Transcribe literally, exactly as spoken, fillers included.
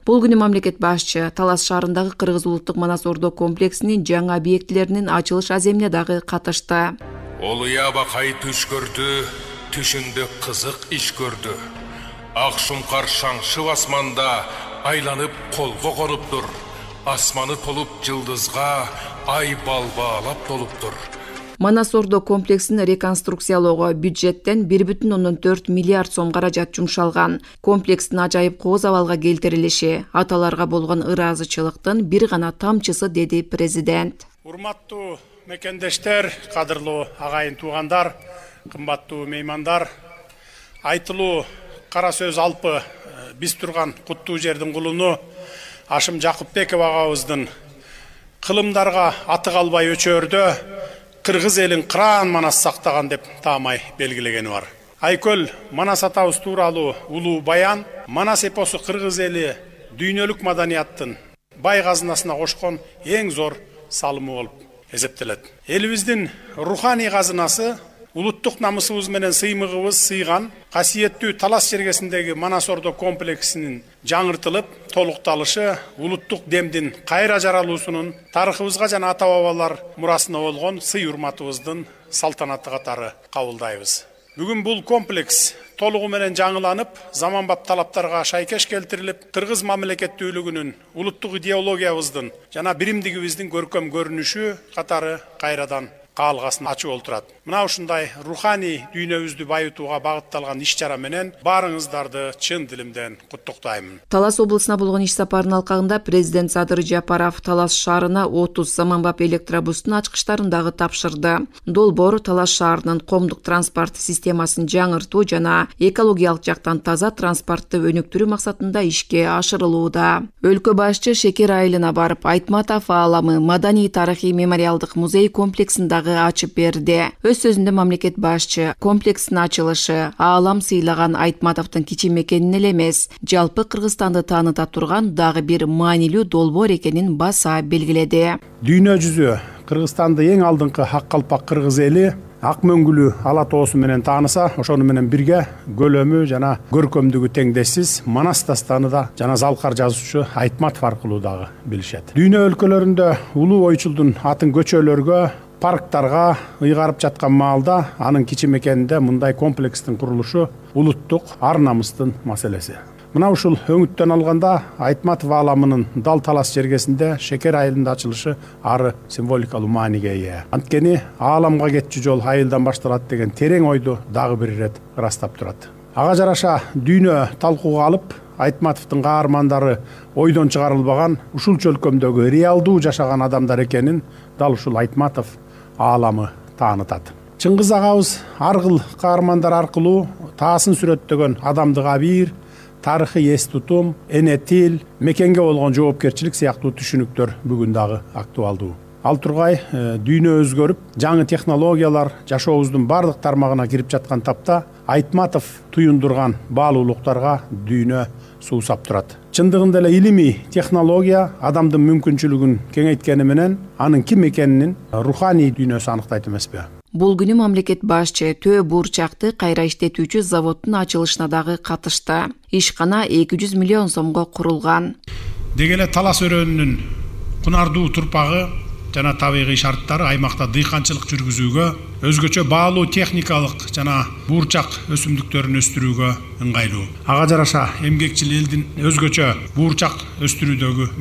Бул күнү мамлекет башчы Талас шаарындагы Кыргыз улуттук Манас Ордо комплексинин жаңы объектилеринин ачылыш аземине дагы катышты. Олуябакай түш көрдү, түшүндө кызык иш көрдү. Ак шумкар шаңшып асманда айланып колго конуптур. Асманы толуп жылдызга, ай балбаалап толуптур. Манас Ордо комплексин реконструкциялоого бюджеттен бир бүтүн ондон төрт миллиард сом каражат жумшалган. Комплекстин ажайып кооз абалга келтирилиши аталарга болгон ыраазычылыктын бир гана тамчысы, деди президент. Урматтуу мекендештер, кадырлуу агайын туугандар, кымбаттуу меймандар, айтылуу кара сөз алпы биз турган куттуу жердин кулуну Ашым Жакупбеков агабыздын кылымдарга аты калбай өчөрдө Кыргыз элин кыран Манас сактаган деп таамай белгилегени бар. Айкөл Манас атабыз тууралуу улуу баян Манас эпосу Кыргыз эли дүйнөлүк маданияттын бай казынасына кошкон эң зор салымы болуп эсептелет. Элибиздин руханий казынасы улуттук намысыбыз менен сыймыгыбыз сыйган касиеттүү Талас жергесиндеги Манас Ордо комплексинин жаңыртылып, толукталышы улуттук демдин кайра жаралуусунун тарыхыбызга жана ата бабалар мурасына болгон сый урматыбыздын салтанаты катары кабылдайбыз. Бүгүн бул комплекс толугу менен жаңыланып, заманбап талаптарга шайкеш келтирилип, кыргыз мамлекеттүүлүгүнүн, улуттук идеологиябыздын жана биримдигибиздин көркөм көрүнүшү катары кайрадан каалгасын ачып олтурат. Мына ушундай руханий дүйнөбүздү байытууга багытталган иш-чара менен баарыңыздарды чын дилимден куттуктайм. Талас облусуна болгон иш сапарынын алкагында президент Садыр Жапаров Талас шаарына отуз заманбап электробустун ачкычтарын дагы тапшырды. Долбоор Талас шаарынын коомдук транспорт системасын жаңыртуу жана экологиялык жактан таза транспортты өнүктүрүү максатында ишке ашырылууда. Өлкө башчы Шекер айылына барып, Айтматов ааламы маданий тарыхый мемориалдык музей комплексин ачып берди. Өз сөзүндө мамлекет башчы комплекстин ачылышы аалам сыйлаган Айтматовдун кичи мекенин эле эмес, жалпы Кыргызстанды тааныта турган дагы бир маанилүү долбоор экенин баса белгиледи. Дүйнө жүзү Кыргызстанды эң алдыңкы ак калпак кыргыз эли ак мөңгүлүү ала тоосу менен тааныса, ошону менен бирге көлөмү жана көркөмдүгү теңдешсиз Манас дастаны да жана залкар жазуучу Айтматов аркылуу дагы билишет. Дүйнө өлкөлөрүндө улуу ойчулдун атын көчөлөргө, парктарга ыйгарып жаткан маалда анын кичи мекенинде мындай комплекстин курулушу улуттук ар намыстын маселеси. Мына ушул өңүттөн алганда Айтматов ааламынын дал Талас жергесинде Шекер айылында ачылышы ары символикалуу мааниге ээ. Анткени ааламга кетчү жол айылдан башталат деген терең ойду дагы бир ирет ырастап турат. Ага жараша дүйнө талкууга алып, Айтматовдун каармандары ойдон чыгарылбаган ушул чөлкөмдөгү реалдуу жашаган адамдар экенин дал ушул Айтматов ааламы таанытат. Чыңгыз агабыз ар кыл каармандар аркылуу таасын сүрөттөгөн адамдык абийир, тарыхый эс тутум, эне тил, мекенге болгон жоопкерчилик сыяктуу түшүнүктөр бүгүн дагы актуалдуу. Ал тургай дүйнө өзгөрүп, жаңы технологиялар жашообуздун бардык тармагына кирип жаткан тапта Айтматов туюндурган баалуулуктарга дүйнө суусап турат. Чындыгында эле илимий технология адамдын мүмкүнчүлүгүн кеңейткени менен анын ким экенин руханий дүйнөсү аныктайт эмеспи? Бул күнү мамлекет башчы Төө Буурчакты кайра иштетүүчү заводдун ачылышына дагы катышты. Ишкана эки жүз миллион сомго курулган. Деги эле Талас өрөөнүнүн кунардуу турпагы жана табигый шарттары аймакта дыйканчылык жүргүзүүгө, өзгөчө баалуу техникалык жана буурчак өсүмдүктөрүн өстүрүүгө ыңгайлуу. Ага жараша эмгекчил элдин өзгөчө буурчак өстүрүүдөгү